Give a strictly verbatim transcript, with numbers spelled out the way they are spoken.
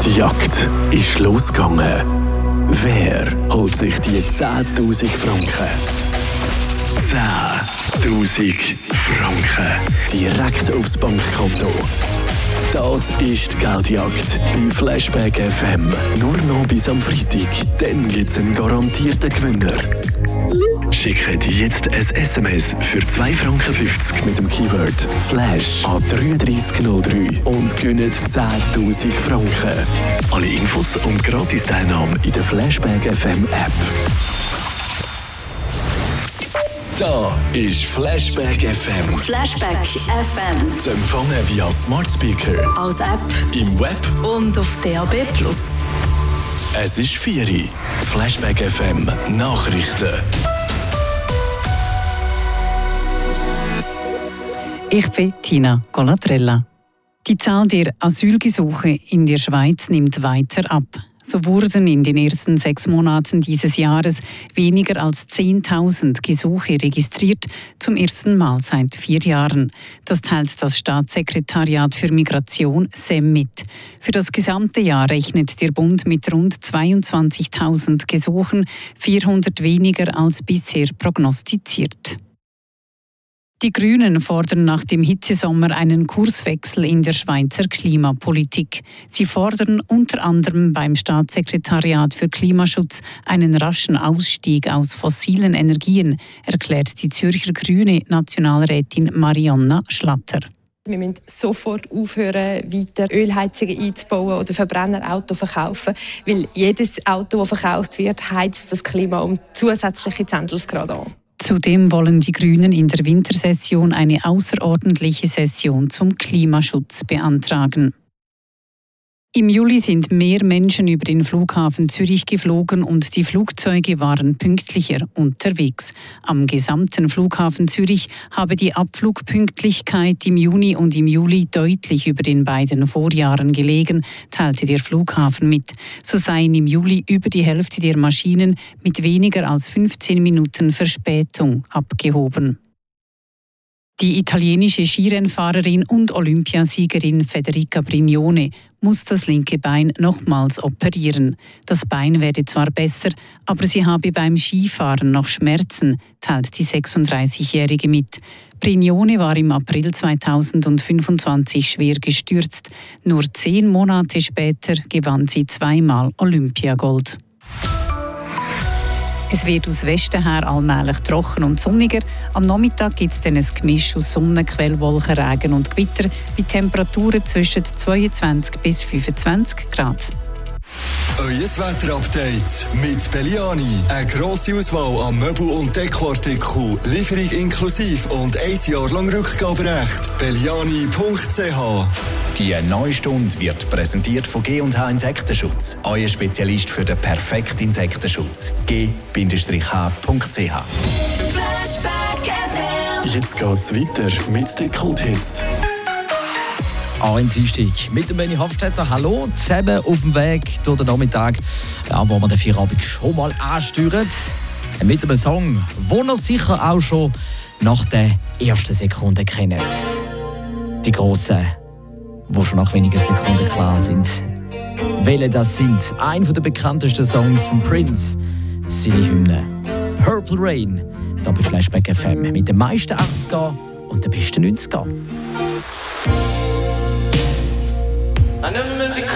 Die Jagd ist losgegangen. Wer holt sich die zehntausend Franken? zehntausend Franken. Direkt aufs Bankkonto. Das ist die Geldjagd bei Flashback F M. Nur noch bis am Freitag. Dann gibt es einen garantierten Gewinner. Schickt jetzt ein S M S für zwei Franken fünfzig mit dem Keyword Flash an drei drei null drei und gewinnt zehntausend Franken. Alle Infos und Gratis-Teilnahme in der Flashback F M App. Da ist Flashback F M. Flashback F M. Zu empfangen via Smart Speaker, als App, im Web und auf D A B plus. Es ist vier Uhr. Flashback F M Nachrichten. Ich bin Tina Colatrella. Die Zahl der Asylgesuche in der Schweiz nimmt weiter ab. So wurden in den ersten sechs Monaten dieses Jahres weniger als zehntausend Gesuche registriert, zum ersten Mal seit vier Jahren. Das teilt das Staatssekretariat für Migration S E M mit. Für das gesamte Jahr rechnet der Bund mit rund zweiundzwanzigtausend Gesuchen, vierhundert weniger als bisher prognostiziert. Die Grünen fordern nach dem Hitzesommer einen Kurswechsel in der Schweizer Klimapolitik. Sie fordern unter anderem beim Staatssekretariat für Klimaschutz einen raschen Ausstieg aus fossilen Energien, erklärt die Zürcher Grüne Nationalrätin Marianna Schlatter. Wir müssen sofort aufhören, weiter Ölheizungen einzubauen oder Verbrennerauto zu verkaufen, weil jedes Auto, das verkauft wird, heizt das Klima um zusätzliche Zentelsgrad an. Zudem wollen die Grünen in der Wintersession eine außerordentliche Session zum Klimaschutz beantragen. Im Juli sind mehr Menschen über den Flughafen Zürich geflogen und die Flugzeuge waren pünktlicher unterwegs. Am gesamten Flughafen Zürich habe die Abflugpünktlichkeit im Juni und im Juli deutlich über den beiden Vorjahren gelegen, teilte der Flughafen mit. So seien im Juli über die Hälfte der Maschinen mit weniger als fünfzehn Minuten Verspätung abgehoben. Die italienische Skirennfahrerin und Olympiasiegerin Federica Brignone muss das linke Bein nochmals operieren. Das Bein werde zwar besser, aber sie habe beim Skifahren noch Schmerzen, teilt die sechsunddreißigjährige mit. Brignone war im April zweitausendfünfundzwanzig schwer gestürzt. Nur zehn Monate später gewann sie zweimal Olympiagold. Es wird aus Westen her allmählich trocken und sonniger. Am Nachmittag gibt es dann ein Gemisch aus Sonne, Quellwolken, Regen und Gewitter bei Temperaturen zwischen zweiundzwanzig bis fünfundzwanzig Grad. Euer Wetterupdate mit Belliani. Eine grosse Auswahl an Möbel- und Dekoartikeln, Lieferung inklusive und ein Jahr lang Rückgaberecht. Belliani punkt c h. Die neue Stunde wird präsentiert von G und H Insektenschutz. Euer Spezialist für den perfekten Insektenschutz. G H punkt c h. Jetzt geht's weiter mit den Kulthits. Ein Einstieg mit dem Benny Hofstetter. Hallo, zusammen auf dem Weg durch den Nachmittag, ja, wo wir den Feierabend schon mal ansteuern. Mit einem Song, den ihr sicher auch schon nach der ersten Sekunde kennt. Die Grossen, die schon nach wenigen Sekunden klar sind, welche das sind. Einer der bekanntesten Songs von Prince, seine Hymne. Purple Rain, da bei Flashback F M. Mit den meisten achtziger und den besten neunziger. I never meant to